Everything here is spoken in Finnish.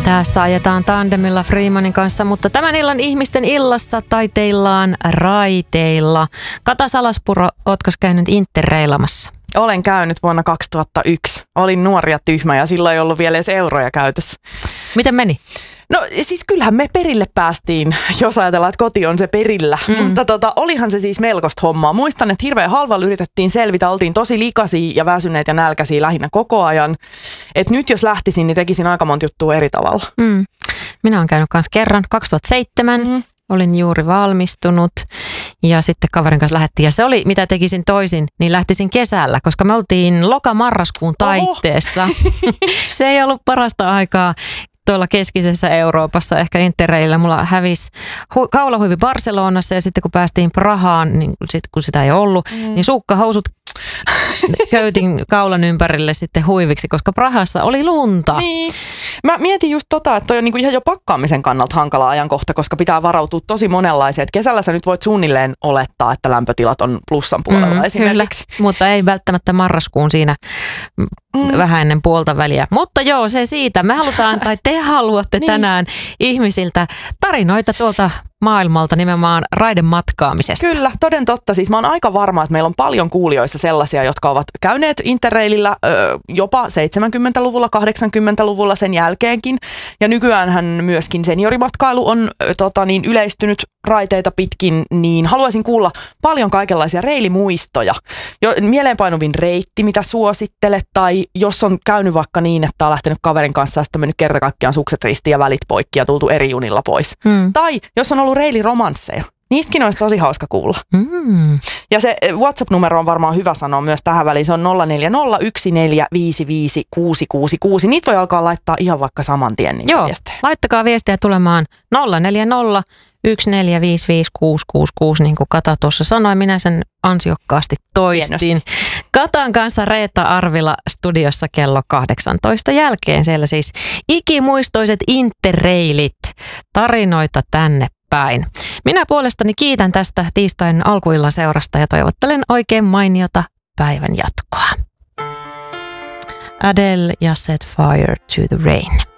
Tässä ajetaan tandemilla Freemanin kanssa, mutta tämän illan ihmisten illassa taiteillaan raiteilla. Kata Salaspuro, ootko käynyt interreilamassa? Olen käynyt vuonna 2001. Olin nuori ja tyhmä ja silloin ei ollut vielä edes euroja käytössä. Miten meni? No siis kyllähän me perille päästiin, jos ajatellaan, että koti on se perillä. Mutta olihan se siis melkoista hommaa. Muistan, että hirveän halvalla yritettiin selvitä. Oltiin tosi likaisia ja väsyneet ja nälkäisiä lähinnä koko ajan. Että nyt jos lähtisin, niin tekisin aika monta juttua eri tavalla. Minä olen käynyt kanssa kerran 2007. Olin juuri valmistunut ja sitten kaverin kanssa lähdettiin. Ja se oli, mitä tekisin toisin, niin lähtisin kesällä, koska me oltiin loka-marraskuun taitteessa. Se ei ollut parasta aikaa tuolla keskisessä Euroopassa, ehkä Interrailillä. Mulla hävisi kaulahuivi Barcelonassa ja sitten kun päästiin Prahaan, niin kun sitä ei ollut, niin sukkahousut köytin kaulan ympärille sitten huiviksi, koska Prahassa oli lunta. Niin. Mä mietin just että toi on niinku ihan jo pakkaamisen kannalta hankala ajankohta, koska pitää varautua tosi monenlaisia. Et kesällä sä nyt voit suunnilleen olettaa, että lämpötilat on plussan puolella esimerkiksi. Kyllä, mutta ei välttämättä marraskuun siinä vähän ennen puolta väliä. Mutta joo, se siitä. Me halutaan, tai te haluatte tänään ihmisiltä tarinoita tuolta maailmalta nimenomaan raidematkaamisesta. Kyllä, toden totta. Siis mä oon aika varma, että meillä on paljon kuulijoissa sellaisia, jotka ovat käyneet Interrailillä jopa 70-luvulla, 80-luvulla sen jälkeenkin. Ja nykyäänhän myöskin seniorimatkailu on yleistynyt raiteita pitkin, niin haluaisin kuulla paljon kaikenlaisia reilimuistoja. Mieleenpainuvin reitti, mitä suosittelet, tai jos on käynyt vaikka niin, että on lähtenyt kaverin kanssa ja sitten mennyt kerta kaikkiaan sukset ristiin ja välit poikki ja tultu eri junilla pois. Tai jos on ollut reiliromansseja. Niistäkin olisi tosi hauska kuulla. Ja se WhatsApp-numero on varmaan hyvä sanoa myös tähän väliin. Se on 0401455666. Niitä voi alkaa laittaa ihan vaikka saman tien niitä viestejä. Laittakaa viestiä tulemaan 040 1455666, niin kuin Kata tuossa sanoi. Minä sen ansiokkaasti toistin. Hienosti. Katan kanssa Reetta Arvila studiossa kello 18 jälkeen. Siellä siis ikimuistoiset interreilit, tarinoita tänne päin. Minä puolestani kiitän tästä tiistain alkuillan seurasta ja toivottelen oikein mainiota päivän jatkoa. Adele ja Set Fire to the Rain.